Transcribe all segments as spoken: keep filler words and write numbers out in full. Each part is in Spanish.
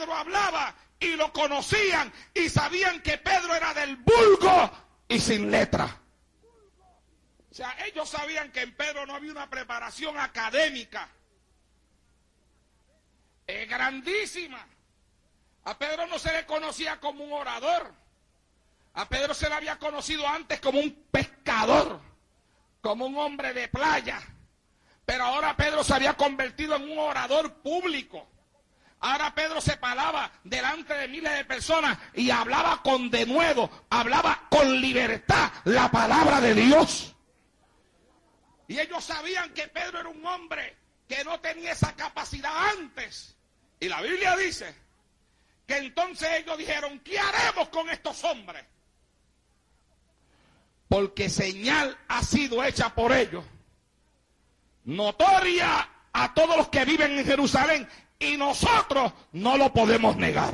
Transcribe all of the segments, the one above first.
Pedro hablaba y lo conocían y sabían que Pedro era del vulgo y sin letra. O sea, ellos sabían que en Pedro no había una preparación académica. Es grandísima. A Pedro no se le conocía como un orador. A Pedro se le había conocido antes como un pescador, como un hombre de playa. Pero ahora Pedro se había convertido en un orador público. Ahora Pedro se paraba delante de miles de personas y hablaba con denuedo, hablaba con libertad la palabra de Dios. Y ellos sabían que Pedro era un hombre que no tenía esa capacidad antes. Y la Biblia dice que entonces ellos dijeron, ¿qué haremos con estos hombres? Porque señal ha sido hecha por ellos, notoria a todos los que viven en Jerusalén, y nosotros no lo podemos negar.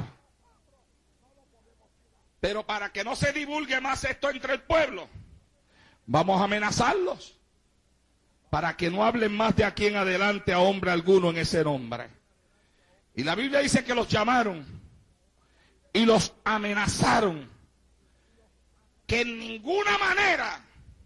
Pero para que no se divulgue más esto entre el pueblo, vamos a amenazarlos, para que no hablen más de aquí en adelante a hombre alguno en ese nombre. Y la Biblia dice que los llamaron y los amenazaron, que en ninguna manera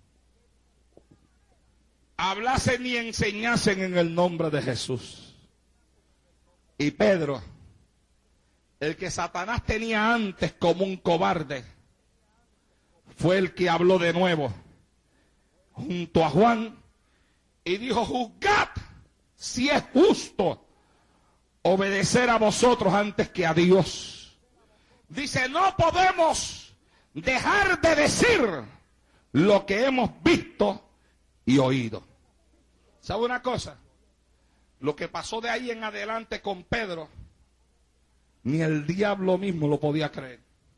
hablasen ni enseñasen en el nombre de Jesús. Y Pedro, el que Satanás tenía antes como un cobarde, fue el que habló de nuevo junto a Juan y dijo, juzgad si es justo obedecer a vosotros antes que a Dios. Dice, no podemos dejar de decir lo que hemos visto y oído. ¿Sabe una cosa? Lo que pasó de ahí en adelante con Pedro, ni el diablo mismo lo podía creer.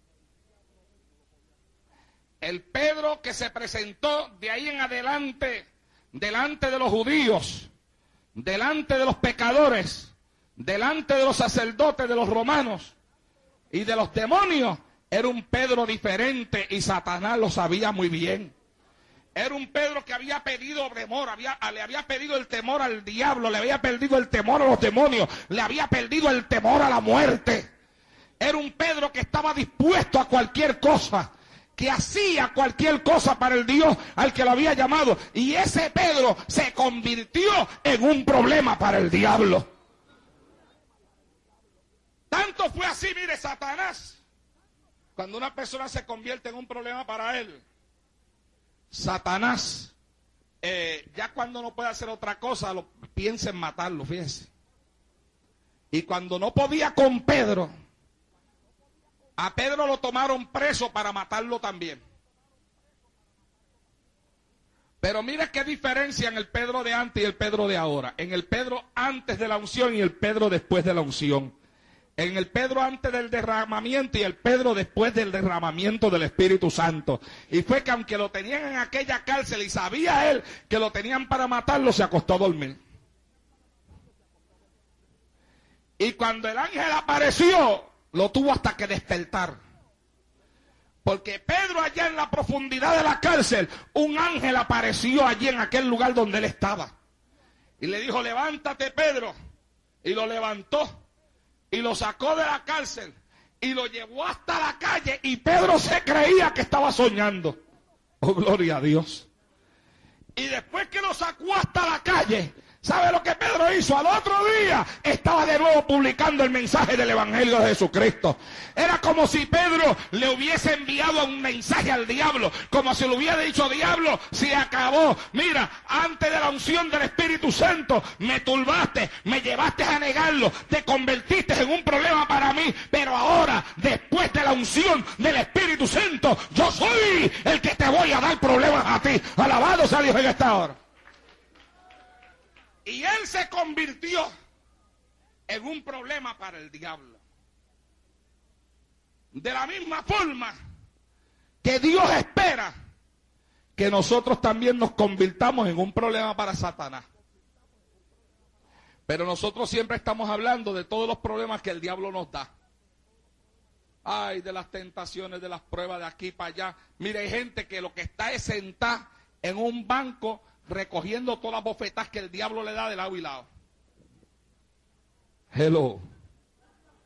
El Pedro que se presentó de ahí en adelante, delante de los judíos, delante de los pecadores, delante de los sacerdotes, de los romanos y de los demonios, era un Pedro diferente y Satanás lo sabía muy bien. Era un Pedro que había pedido temor, había, le había pedido el temor al diablo, le había perdido el temor a los demonios, le había perdido el temor a la muerte. Era un Pedro que estaba dispuesto a cualquier cosa, que hacía cualquier cosa para el Dios al que lo había llamado. Y ese Pedro se convirtió en un problema para el diablo. Tanto fue así, mire, Satanás, cuando una persona se convierte en un problema para él, Satanás, eh, ya cuando no puede hacer otra cosa, lo, piensa en matarlo, fíjense. Y cuando no podía con Pedro, a Pedro lo tomaron preso para matarlo también. Pero mire qué diferencia en el Pedro de antes y el Pedro de ahora. En el Pedro antes de la unción y el Pedro después de la unción. En el Pedro antes del derramamiento y el Pedro después del derramamiento del Espíritu Santo. Y fue que aunque lo tenían en aquella cárcel y sabía él que lo tenían para matarlo, se acostó a dormir. Y cuando el ángel apareció, lo tuvo hasta que despertar. Porque Pedro allá en la profundidad de la cárcel, un ángel apareció allí en aquel lugar donde él estaba. Y le dijo, levántate Pedro. Y lo levantó. Y lo sacó de la cárcel y lo llevó hasta la calle y Pedro se creía que estaba soñando. Oh, gloria a Dios. Y después que lo sacó hasta la calle, ¿sabe lo que Pedro hizo? Al otro día estaba de nuevo publicando el mensaje del Evangelio de Jesucristo. Era como si Pedro le hubiese enviado un mensaje al diablo, como si le hubiera dicho, diablo, se acabó. Mira, antes de la unción del Espíritu Santo, me turbaste, me llevaste a negarlo, te convertiste en un problema para mí, pero ahora, después de la unción del Espíritu Santo, yo soy el que te voy a dar problemas a ti. Alabado sea Dios en esta hora. Y él se convirtió en un problema para el diablo. De la misma forma que Dios espera que nosotros también nos convirtamos en un problema para Satanás. Pero nosotros siempre estamos hablando de todos los problemas que el diablo nos da. Ay, de las tentaciones, de las pruebas de aquí para allá. Mire, hay gente que lo que está es sentada en un banco recogiendo todas las bofetadas que el diablo le da de lado y lado. Hello.